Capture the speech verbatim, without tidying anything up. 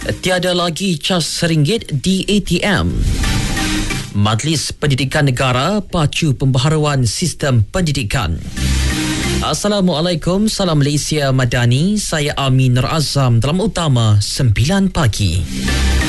Tiada lagi cas seringgit di A T M. Majlis Pendidikan Negara pacu pembaharuan sistem pendidikan. Assalamualaikum, salam Malaysia Madani. Saya Amin Nur Azam dalam utama sembilan pagi.